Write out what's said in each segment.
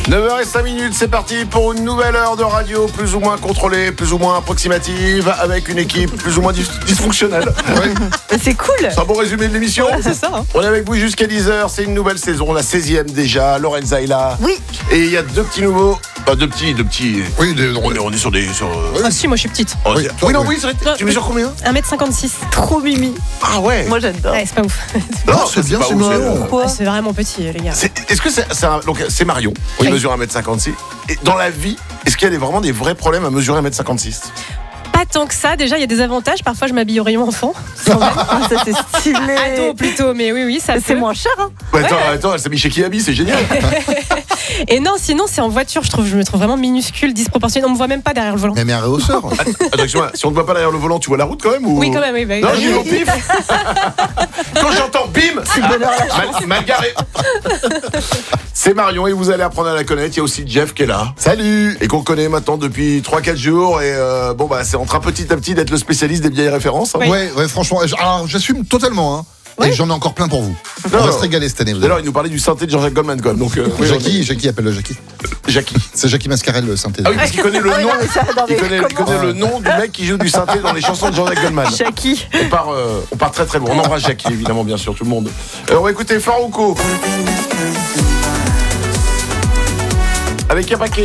9h05, c'est parti pour une nouvelle heure de radio plus ou moins contrôlée, plus ou moins approximative, avec une équipe plus ou moins dysfonctionnelle. Ouais. C'est cool. C'est un bon résumé de l'émission. Ouais, c'est ça. Hein. On est avec vous jusqu'à 10h, c'est une nouvelle saison, la 16e déjà. Lorenza est là. Oui. Et il y a deux petits nouveaux. Enfin, deux petits. Oui, on est sur des. Ah si, moi je suis petite. Oui, c'est vrai. Tu mesures combien? 1m56. Trop mimi. Ah ouais. Moi j'adore. Ouais, c'est pas ouf. Non, c'est bien, pas c'est ouf, mignon. Pourquoi? C'est vraiment petit, les gars. Est-ce que c'est Marion, il Oui. mesure 1m56. Et dans la vie, est-ce qu'il y a vraiment des vrais problèmes à mesurer 1m56? Pas tant que ça, déjà il y a des avantages. Parfois je m'habille au rayon enfant. Ah, ça c'est stylé. Ado plutôt, mais oui, ça C'est peut. moins cher, hein. Attends, elle s'habille chez Kiabi, c'est génial. Et non, sinon c'est en voiture, je me trouve vraiment minuscule, disproportionnée. On me voit même pas derrière le volant. Mais un rehausseur. Attends, excuse-moi, si on ne te voit pas derrière le volant, tu vois la route quand même ou... Oui, quand même, oui. Bah, Non, oui. je dis au pif. Quand j'entends bim, mal garé. C'est Marion et vous allez apprendre à la connaître. Il y a aussi Jeff qui est là. Salut. Et qu'on connaît maintenant depuis 3-4 jours. Et c'est en train petit à petit d'être le spécialiste des vieilles références. Hein. Oui. Ouais, franchement. Alors, j'assume totalement, hein. Oui. Et j'en ai encore plein pour vous. Non, On va non. se régaler cette année. D'ailleurs, il nous parlait du synthé de Jean-Jacques Goldman quand même. Donc, Jackie, appelle-le Jackie. Jackie. C'est Jackie Mascarel, le synthé. Ah oui, parce qu'il connaît le nom. non, mais ça, non, Il mais connaît comment le nom du mec qui joue du synthé dans les chansons de Jean-Jacques Goldman. Jackie. On part très très bon. On embrasse Jackie, évidemment, bien sûr, tout le monde. On va écouter Farouko. Avec un paquet.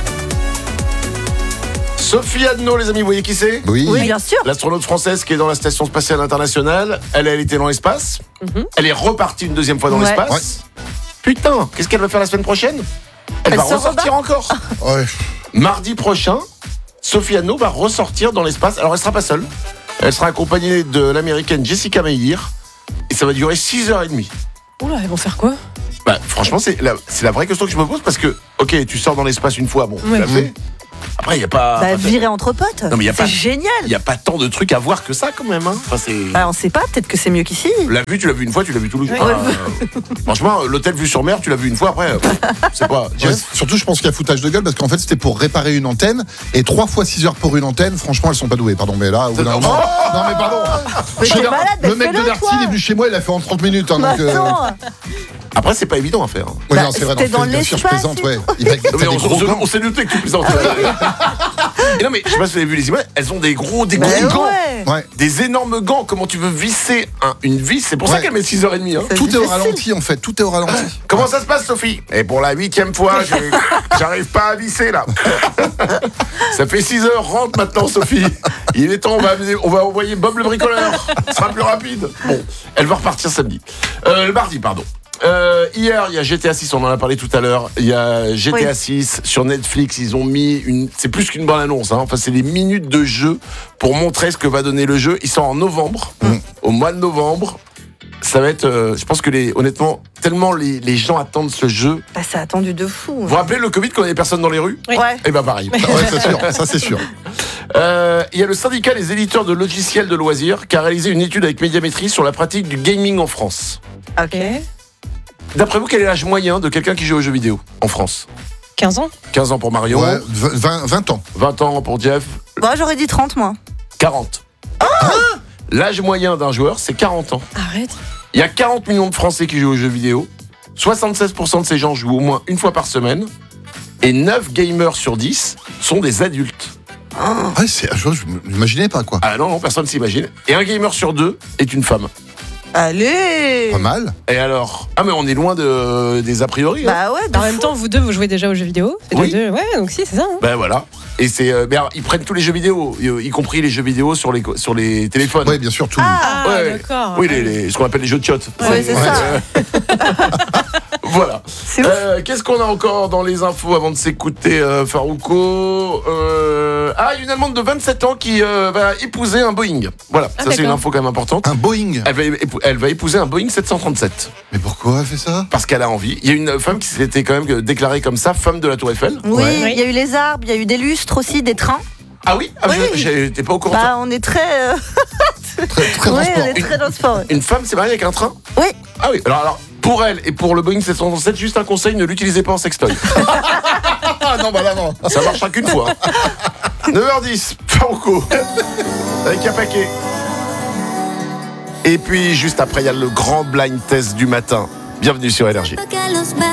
Sophie Adno, les amis, vous voyez qui c'est? Oui. Oui, bien sûr. L'astronaute française qui est dans la Station Spatiale Internationale. Elle était dans l'espace. Elle est repartie une deuxième fois dans Ouais. l'espace. Putain, qu'est-ce qu'elle va faire la semaine prochaine? Elle va se ressortir encore. Ouais. Mardi prochain, Sophie Adno va ressortir dans l'espace. Alors, elle sera pas seule. Elle sera accompagnée de l'américaine Jessica Meir. Et ça va durer 6h30. Oula, ils vont faire quoi? Bah, franchement, c'est la vraie question que je me pose parce que, ok, tu sors dans l'espace une fois, bon, tu Ouais. l'as fait. Après, il n'y a pas. Bah, virer entre potes. Non, mais y a c'est pas- génial. Il n'y a pas tant de trucs à voir que ça, quand même. Hein. Enfin, c'est. Bah, on sait pas, peut-être que c'est mieux qu'ici. Tu l'as vu une fois, tu l'as vu tous les jours. Ouais. Franchement, l'hôtel vue sur mer, tu l'as vu une fois, après, c'est pas. Ouais, surtout, je pense qu'il y a foutage de gueule parce qu'en fait, c'était pour réparer une antenne et 3 fois 6 heures pour une antenne. Franchement, elles sont pas douées. Pardon, mais là, au bout d'un moment. Non, mais pardon. Mais Je t'es veux dire, malade, le mec de fais-le, Darty, toi. il est venu chez moi, il a fait en 30 minutes. Hein, Bah, donc, attends. Après, c'est pas évident à faire. Hein. Ouais, Bah, non, c'est vrai. c'était non, dans bien sûr, je l'espace plaisante, et ouais. tout. Il va Non, mais t'as des gros gants. on s'est douté que tu plaisantais. Et non, mais je sais pas si vous avez vu les images, elles ont des gros Bah, gants. ouais. Ouais. Des énormes gants. Comment tu veux visser une vis? C'est pour ça Ouais. qu'elle met 6h30. Hein. C'est Tout est au difficile. ralenti, en fait. Tout est au ralenti. Comment ça se passe, Sophie? Et pour la 8e fois, j'arrive pas à visser là. Ça fait 6 heures, rentre maintenant, Sophie. Il est temps, on va envoyer Bob le bricoleur. Ce sera plus rapide. Bon, elle va repartir samedi. Le mardi, pardon. Hier, il y a GTA 6, on en a parlé tout à l'heure. Il y a GTA 6 sur Netflix. Ils ont mis c'est plus qu'une bonne annonce. Hein. Enfin, c'est des minutes de jeu pour montrer ce que va donner le jeu. Il sort en novembre, au mois de novembre. Ça va être, je pense que honnêtement, tellement les gens attendent ce jeu. Bah, ça a attendu de fou. Vous vous rappelez le Covid quand il n'y avait personne dans les rues? Oui. Ouais. Eh ben pareil. Ouais, c'est sûr. Ça, c'est sûr. Il y a le syndicat des éditeurs de logiciels de loisirs qui a réalisé une étude avec Médiamétrie sur la pratique du gaming en France. Ok. D'après vous, quel est l'âge moyen de quelqu'un qui joue aux jeux vidéo en France? 15 ans? 15 ans pour Marion, Ouais, 20 ans. 20 ans pour Jeff, Bah, j'aurais dit 30, moi. 40. L'âge moyen d'un joueur, c'est 40 ans. Arrête. Il y a 40 millions de Français qui jouent aux jeux vidéo. 76% de ces gens jouent au moins une fois par semaine. Et 9 gamers sur 10 sont des adultes. Ouais, je m'imaginais pas, quoi. Ah non, personne ne s'imagine. Et un gamer sur 2 est une femme. Allez. Pas mal. Et alors? Ah mais on est loin des a priori. Hein. Bah ouais, de En même fou. temps, vous deux, vous jouez déjà aux jeux vidéo? C'est Oui. les deux. Ouais, donc si, c'est ça. Hein. Ben voilà. Et c'est mais alors, ils prennent tous les jeux vidéo, y compris les jeux vidéo sur les téléphones. Ouais, bien sûr, tout. Ah, Ouais. d'accord. Oui, ce qu'on appelle les jeux de chiottes. Ouais, c'est ça. Voilà. C'est ouf. Qu'est-ce qu'on a encore dans les infos avant de s'écouter Farouko? Il y a une Allemande de 27 ans qui va épouser un Boeing. Voilà, ça c'est une d'accord. info quand même importante. Un Boeing. Elle va épouser un Boeing 737 Mais pourquoi elle fait ça? parce qu'elle a envie. Il y a une femme qui s'était quand même déclarée comme ça, femme de la Tour Eiffel. Oui, Ouais. il y a eu les arbres, il y a eu des lustres aussi, des trains. Ah oui, Oui. j'étais pas au courant. Bah, on est très. Très Ouais, transport. on est très dans le sport. Ouais. Une femme s'est mariée avec un train? Oui. Ah oui, alors pour elle et pour le Boeing 737, juste un conseil, ne l'utilisez pas en sextoy. Ah non, bah là, non. Ça marchera qu'une fois. 9h10, Farouko, avec un paquet. Et puis juste après, il y a le grand blind test du matin. Bienvenue sur LRJ.